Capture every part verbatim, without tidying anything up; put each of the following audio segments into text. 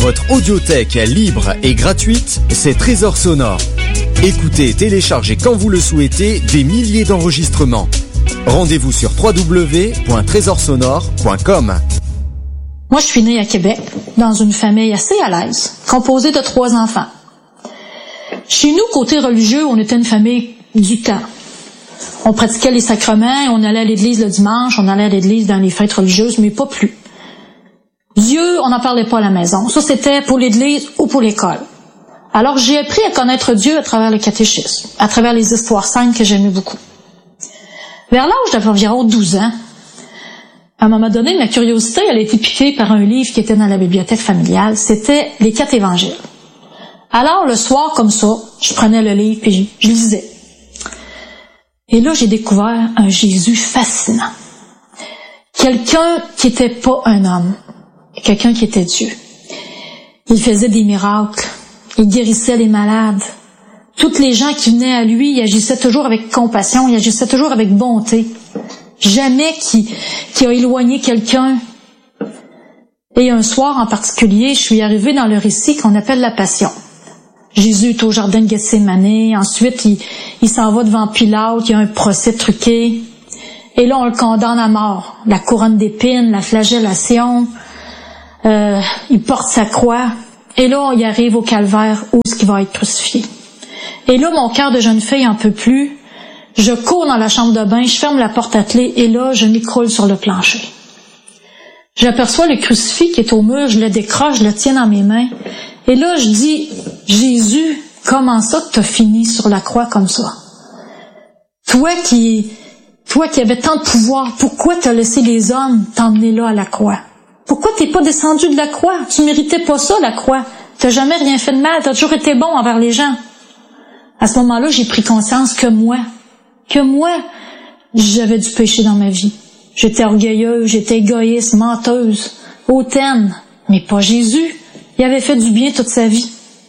Votre audiothèque libre et gratuite, c'est Trésor Sonore. Écoutez et téléchargez quand vous le souhaitez des milliers d'enregistrements. Rendez-vous sur w w w point trésor sonore point com. Moi, je suis née à Québec, dans une famille assez à l'aise, composée de trois enfants. Chez nous, côté religieux, on était une famille du temps. On pratiquait les sacrements, on allait à l'église le dimanche, on allait à l'église dans les fêtes religieuses, mais pas plus. Dieu, on n'en parlait pas à la maison. Ça, c'était pour l'église ou pour l'école. Alors, j'ai appris à connaître Dieu à travers le catéchisme, à travers les histoires saintes que j'aimais beaucoup. Vers l'âge d'environ douze ans, à un moment donné, ma curiosité, elle a été piquée par un livre qui était dans la bibliothèque familiale. C'était les quatre évangiles. Alors, le soir, comme ça, je prenais le livre et je lisais. Et là, j'ai découvert un Jésus fascinant. Quelqu'un qui n'était pas un homme. Quelqu'un qui était Dieu. Il faisait des miracles. Il guérissait les malades. Toutes les gens qui venaient à lui, il agissait toujours avec compassion, il agissait toujours avec bonté. Jamais qui, qui a éloigné quelqu'un. Et un soir en particulier, je suis arrivée dans le récit qu'on appelle la Passion. Jésus est au jardin de Gethsémani, ensuite il, il s'en va devant Pilate, il y a un procès truqué. Et là, on le condamne à mort. La couronne d'épines, la flagellation, euh, il porte sa croix. Et là, il arrive au calvaire où est-ce qu'il va être crucifié. Et là, mon cœur de jeune fille en peut plus. Je cours dans la chambre de bain, je ferme la porte à clé et là, je m'écroule sur le plancher. J'aperçois le crucifix qui est au mur, je le décroche, je le tiens dans mes mains. Et là, je dis, Jésus, comment ça que t'as fini sur la croix comme ça? Toi qui, toi qui avais tant de pouvoir, pourquoi t'as laissé les hommes t'emmener là à la croix? Pourquoi t'es pas descendu de la croix? Tu méritais pas ça, la croix. T'as jamais rien fait de mal, t'as toujours été bon envers les gens. À ce moment-là, j'ai pris conscience que moi, que moi, j'avais du péché dans ma vie. J'étais orgueilleuse, j'étais égoïste, menteuse, hautaine, mais pas Jésus. Il avait fait du bien toute sa vie.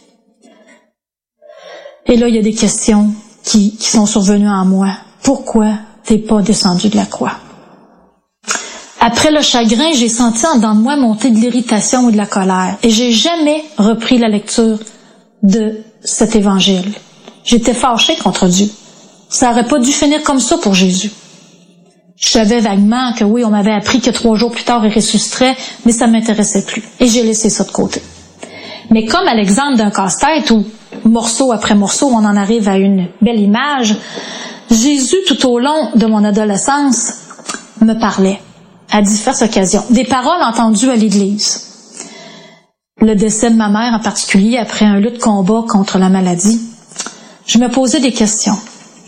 Et là, il y a des questions qui, qui sont survenues en moi. Pourquoi t'es pas descendu de la croix? Après le chagrin, j'ai senti en dedans de moi monter de l'irritation ou de la colère. Et j'ai jamais repris la lecture de cet évangile. J'étais fâchée contre Dieu. Ça aurait pas dû finir comme ça pour Jésus. Je savais vaguement que oui, on m'avait appris que trois jours plus tard, il ressusciterait, mais ça m'intéressait plus. Et j'ai laissé ça de côté. Mais comme à l'exemple d'un casse-tête où, morceau après morceau, on en arrive à une belle image, Jésus, tout au long de mon adolescence, me parlait à diverses occasions. Des paroles entendues à l'église. Le décès de ma mère en particulier, après un lutte combat contre la maladie, je me posais des questions.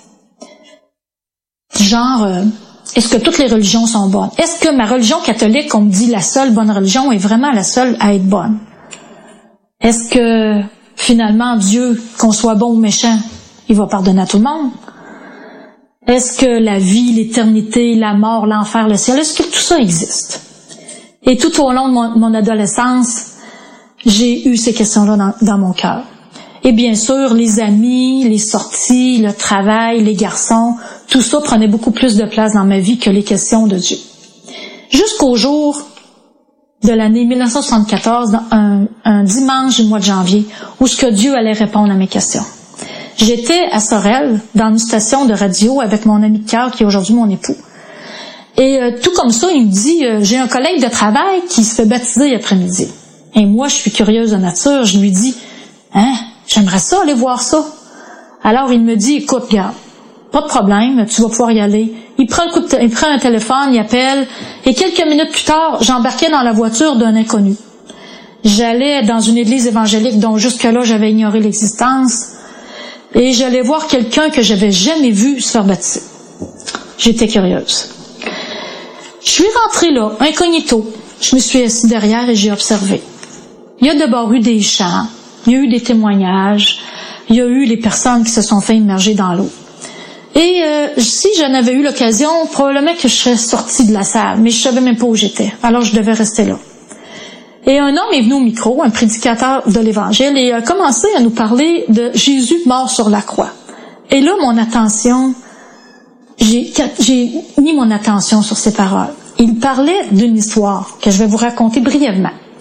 Genre, euh, est-ce que toutes les religions sont bonnes? Est-ce que ma religion catholique, on me dit la seule bonne religion, est vraiment la seule à être bonne? Est-ce que, finalement, Dieu, qu'on soit bon ou méchant, il va pardonner à tout le monde? Est-ce que la vie, l'éternité, la mort, l'enfer, le ciel, est-ce que tout ça existe? Et tout au long de mon, mon adolescence, j'ai eu ces questions-là dans, dans mon cœur. Et bien sûr, les amis, les sorties, le travail, les garçons, tout ça prenait beaucoup plus de place dans ma vie que les questions de Dieu. Jusqu'au jour de l'année mille neuf cent soixante-quatorze, un, un dimanche du mois de janvier, où ce que Dieu allait répondre à mes questions. J'étais à Sorel, dans une station de radio, avec mon ami de cœur, qui est aujourd'hui mon époux. Et euh, tout comme ça, il me dit, euh, j'ai un collègue de travail qui se fait baptiser après-midi. Et moi, je suis curieuse de nature, je lui dis, hein, j'aimerais ça aller voir ça. Alors il me dit, écoute, regarde, pas de problème, tu vas pouvoir y aller. Il prend, le coup de t- il prend un téléphone, il appelle, et quelques minutes plus tard, j'embarquais dans la voiture d'un inconnu. J'allais dans une église évangélique dont jusque-là, j'avais ignoré l'existence, et j'allais voir quelqu'un que j'avais jamais vu se faire baptiser. J'étais curieuse. Je suis rentrée là, incognito. Je me suis assise derrière et j'ai observé. Il y a d'abord eu des chants, il y a eu des témoignages, il y a eu les personnes qui se sont fait immerger dans l'eau. Et euh, si j'en avais eu l'occasion, probablement que je serais sortie de la salle, mais je savais même pas où j'étais. Alors je devais rester là. Et un homme est venu au micro, un prédicateur de l'Évangile, et a commencé à nous parler de Jésus mort sur la croix. Et là, mon attention, j'ai, j'ai mis mon attention sur ces paroles. Il parlait d'une histoire que je vais vous raconter brièvement.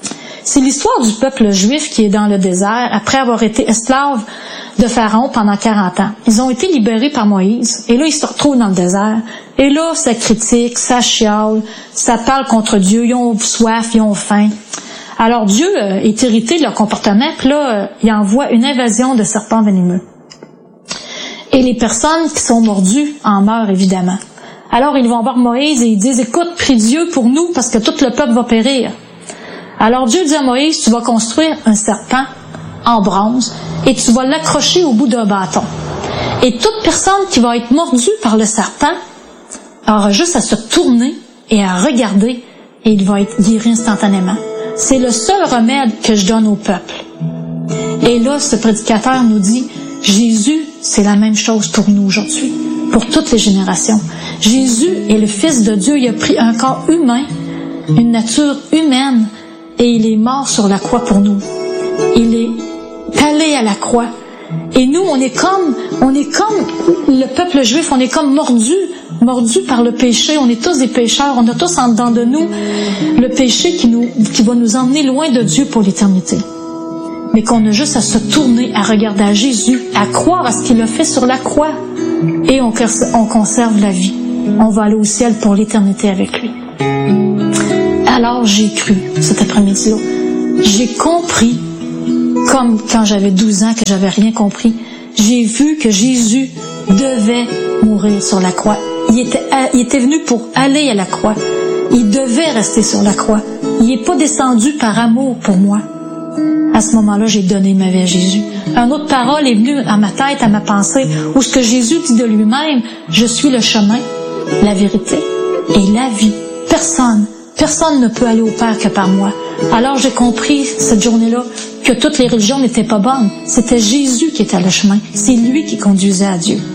C'est l'histoire du peuple juif qui est dans le désert après avoir été esclave de Pharaon pendant quarante ans. Ils ont été libérés par Moïse et là, ils se retrouvent dans le désert. Et là, ça critique, ça chiale, ça parle contre Dieu, ils ont soif, ils ont faim. Alors Dieu euh, est irrité de leur comportement, puis là, euh, il envoie une invasion de serpents venimeux. Et les personnes qui sont mordues en meurent évidemment. Alors ils vont voir Moïse et ils disent, écoute, prie Dieu pour nous parce que tout le peuple va périr. Alors Dieu dit à Moïse, tu vas construire un serpent en bronze et tu vas l'accrocher au bout d'un bâton. Et toute personne qui va être mordue par le serpent aura juste à se tourner et à regarder et il va être guéri instantanément. C'est le seul remède que je donne au peuple. Et là, ce prédicateur nous dit, Jésus, c'est la même chose pour nous aujourd'hui, pour toutes les générations. Jésus est le Fils de Dieu, il a pris un corps humain, une nature humaine, et il est mort sur la croix pour nous. Il est allé à la croix. Et nous, on est comme, on est comme le peuple juif, on est comme mordu, mordu par le péché. On est tous des pécheurs, on a tous en dedans de nous le péché qui nous, qui va nous emmener loin de Dieu pour l'éternité. Mais qu'on a juste à se tourner, à regarder à Jésus, à croire à ce qu'il a fait sur la croix. Et on, on conserve la vie. On va aller au ciel pour l'éternité avec lui. Alors j'ai cru cet après-midi-là. J'ai compris, comme quand j'avais douze ans, que j'avais rien compris. J'ai vu que Jésus devait mourir sur la croix. Il était, il était venu pour aller à la croix. Il devait rester sur la croix. Il n'est pas descendu par amour pour moi. À ce moment-là, j'ai donné ma vie à Jésus. Une autre parole est venue à ma tête, à ma pensée, où ce que Jésus dit de lui-même, je suis le chemin, la vérité et la vie. Personne, personne ne peut aller au Père que par moi. Alors j'ai compris cette journée-là que toutes les religions n'étaient pas bonnes. C'était Jésus qui était le chemin. C'est lui qui conduisait à Dieu.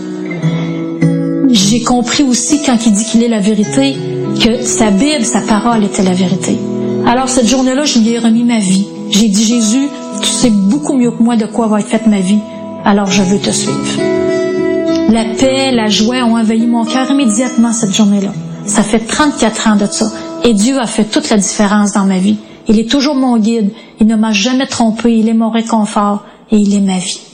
J'ai compris aussi quand il dit qu'il est la vérité, que sa Bible, sa parole était la vérité. Alors cette journée-là, je lui ai remis ma vie. J'ai dit, Jésus, tu sais beaucoup mieux que moi de quoi va être faite ma vie, alors je veux te suivre. La paix, la joie ont envahi mon cœur immédiatement cette journée-là. Ça fait trente-quatre ans de ça. Et Dieu a fait toute la différence dans ma vie. Il est toujours mon guide. Il ne m'a jamais trompé. Il est mon réconfort et il est ma vie.